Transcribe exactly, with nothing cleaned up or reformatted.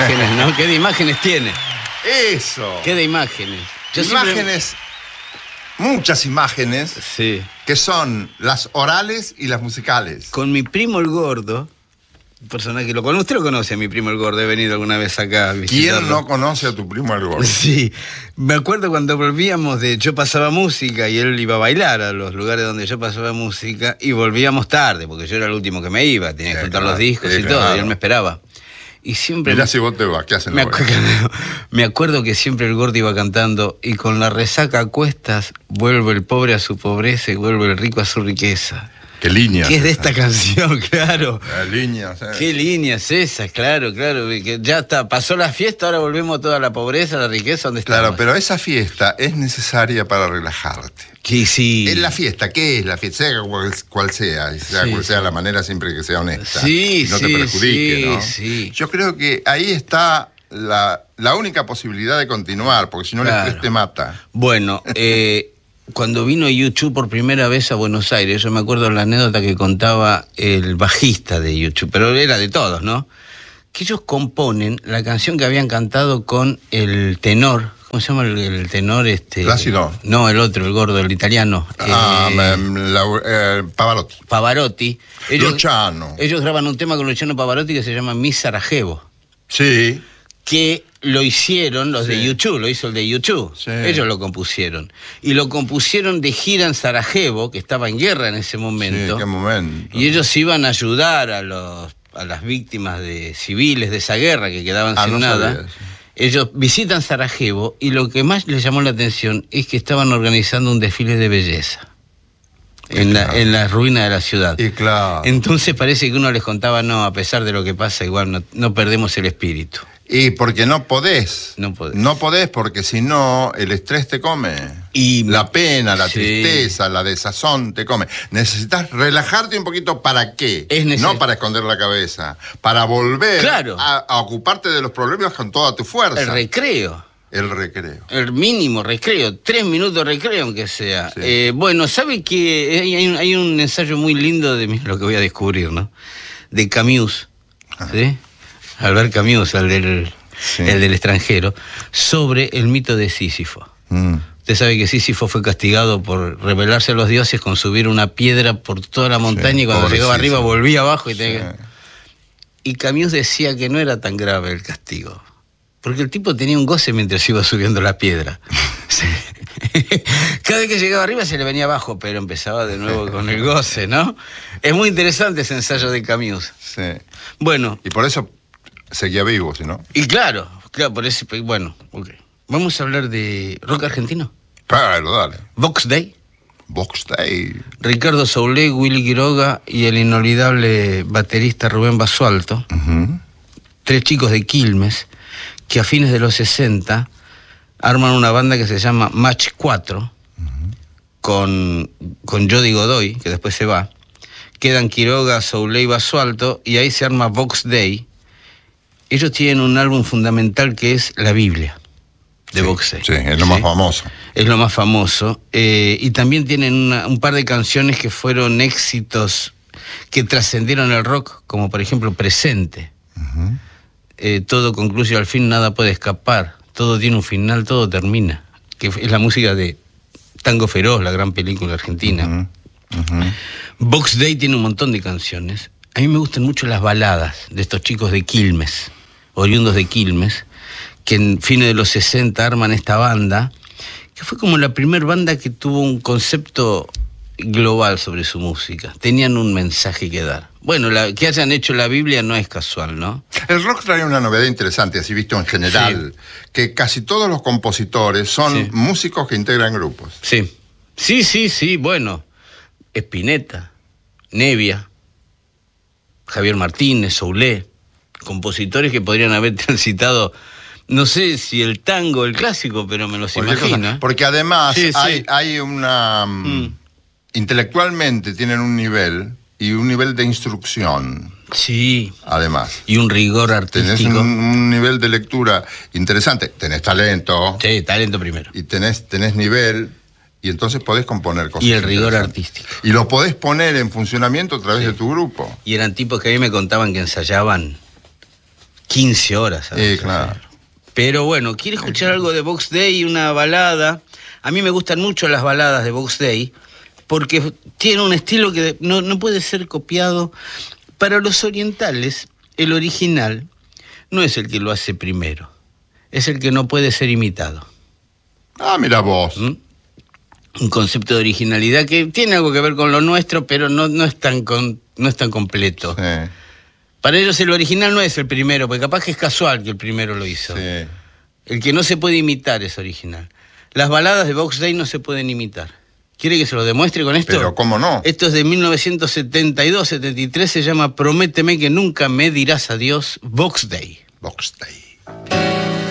imágenes, ¿no? ¿Qué de imágenes tiene? Eso. ¿Qué de imágenes? Yo imágenes, siempre... muchas imágenes, sí, que son las orales y las musicales. Con mi primo el gordo, personaje que lo conoce, usted lo conoce, a mi primo el gordo, he venido alguna vez acá a visitarlo. ¿Quién no conoce a tu primo el gordo? Sí, me acuerdo cuando volvíamos de, yo pasaba música y él iba a bailar a los lugares donde yo pasaba música y volvíamos tarde, porque yo era el último que me iba, tenía que eh, juntar claro, los discos eh, y todo, claro. y él me esperaba. Y siempre... Mirá si vos te vas, ¿qué hacen me, los acu me acuerdo que siempre el gordo iba cantando y con la resaca a cuestas vuelve el pobre a su pobreza y vuelve el rico a su riqueza. ¿Qué líneas? ¿Qué es de esta canción? Claro. Las líneas. Eh. ¿Qué líneas esas? Claro, claro. Que ya está, pasó la fiesta, ahora volvemos a toda la pobreza, la riqueza, ¿dónde estamos? Claro, pero esa fiesta es necesaria para relajarte. Que sí. Es la fiesta, ¿qué es la fiesta? Sea cual, cual sea, sea sí, cual sea sí. la manera, siempre que sea honesta. Sí, y no sí, te perjudique, sí, ¿no? sí. Yo creo que ahí está la, la única posibilidad de continuar, porque si no Claro. el estrés te mata. Bueno, eh... cuando vino YouTube por primera vez a Buenos Aires, yo me acuerdo la anécdota que contaba el bajista de YouTube, pero era de todos, ¿no? Que ellos componen la canción que habían cantado con el tenor, ¿cómo se llama el, el tenor? Este, Plácido. No, el otro, el gordo, el italiano. Ah, eh, la, eh, Pavarotti. Pavarotti. Ellos, Luciano. Ellos graban un tema con Luciano Pavarotti que se llama Mi Sarajevo. Sí. Que lo hicieron los sí. de YouTube, lo hizo el de YouTube. Sí. Ellos lo compusieron. Y lo compusieron de gira en Sarajevo, que estaba en guerra en ese momento. Sí, qué momento. Y ellos iban a ayudar a, los, a las víctimas de civiles de esa guerra que quedaban ah, sin no nada. Sabía, sí. Ellos visitan Sarajevo y lo que más les llamó la atención es que estaban organizando un desfile de belleza. En, claro. la, en las ruinas de la ciudad. Y claro. Entonces parece que uno les contaba, no, a pesar de lo que pasa, igual no, no perdemos el espíritu. Y porque no podés. No podés. No podés porque si no, el estrés te come. Y la pena, la sí. tristeza, la desazón te come. Necesitas relajarte un poquito. ¿Para qué? Es no para esconder la cabeza. Para volver claro. a, a ocuparte de los problemas con toda tu fuerza. El recreo. El recreo. El mínimo recreo. Tres minutos de recreo, aunque sea. Sí. Eh, bueno, ¿sabe que hay, hay, un, hay un ensayo muy lindo de lo que voy a descubrir, ¿no? De Camus. ¿Sí? Albert Camus, el del, sí. el del extranjero, sobre el mito de Sísifo. Mm. Usted sabe que Sísifo fue castigado por rebelarse a los dioses con subir una piedra por toda la montaña, sí, y cuando llegaba arriba volvía abajo. Y, tenía... sí. y Camus decía que no era tan grave el castigo, porque el tipo tenía un goce mientras iba subiendo la piedra. Sí. Cada vez que llegaba arriba se le venía abajo, pero empezaba de nuevo con el goce, ¿no? Es muy interesante ese ensayo de Camus. Sí. Bueno. Y por eso seguía vivo, ¿sí, no? Y claro, claro, por eso, bueno, ok. Vamos a hablar de rock argentino. Claro, dale. Box Day. Box Day. Ricardo Soule, Willy Quiroga y el inolvidable baterista Rubén Basualto. Uh-huh. Tres chicos de Quilmes que a fines de los sesenta arman una banda que se llama Match cuatro, uh-huh. con, con Jody Godoy, que después se va. Quedan Quiroga, Soule y Basualto, y ahí se arma Box Day. Ellos tienen un álbum fundamental que es la Biblia de sí, Box Day. Sí, es lo ¿sí? más famoso. Es lo más famoso. Eh, y también tienen una, un par de canciones que fueron éxitos que trascendieron el rock, como por ejemplo Presente. Uh-huh. Eh, todo concluye al fin, nada puede escapar. Todo tiene un final, todo termina. Que es la música de Tango Feroz, la gran película argentina. Uh-huh. Uh-huh. Box Day tiene un montón de canciones. A mí me gustan mucho las baladas de estos chicos de Quilmes, oriundos de Quilmes, que en fines de los sesenta arman esta banda, que fue como la primera banda que tuvo un concepto global sobre su música. Tenían un mensaje que dar. Bueno, la, que hayan hecho la Biblia no es casual, ¿no? El rock trae una novedad interesante, así visto en general, sí. que casi todos los compositores son sí. músicos que integran grupos. Sí, sí, sí, sí, bueno, Spinetta, Nevia, Javier Martínez, Soule, compositores que podrían haber transitado, no sé si el tango, el clásico, pero me los imagino. Cosa, porque además sí, hay, sí. hay una... Mm. Intelectualmente tienen un nivel y un nivel de instrucción. Sí. Además. Y un rigor artístico. Tenés un, un nivel de lectura interesante. Tenés talento. Sí, talento primero. Y tenés, tenés nivel... Y entonces podés componer cosas. Y el rigor artístico. Y lo podés poner en funcionamiento a través sí. de tu grupo. Y eran tipos que a mí me contaban que ensayaban quince horas. ¿Sabes? Sí, claro. Pero bueno, quiere escuchar algo de Box Day, una balada. A mí me gustan mucho las baladas de Box Day, porque tiene un estilo que no, no puede ser copiado. Para los orientales, el original no es el que lo hace primero, es el que no puede ser imitado. Ah, mira vos. ¿Mm? Un concepto de originalidad que tiene algo que ver con lo nuestro, pero no, no, es, tan con, no es tan completo. Sí. Para ellos el original no es el primero, porque capaz que es casual que el primero lo hizo. Sí. El que no se puede imitar es original. Las baladas de Box Day no se pueden imitar. ¿Quiere que se lo demuestre con esto? Pero ¿cómo no? Esto es de mil novecientos setenta y dos, setenta y tres, se llama Prométeme que nunca me dirás adiós, Box Day. Box Day.